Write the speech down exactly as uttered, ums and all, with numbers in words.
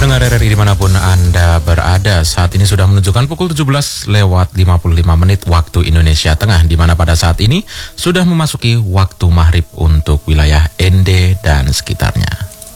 Pendengar R R I dimanapun Anda berada, saat ini sudah menunjukkan pukul tujuh belas lewat lima puluh lima menit waktu Indonesia Tengah, di mana pada saat ini sudah memasuki waktu maghrib untuk wilayah N D dan sekitarnya.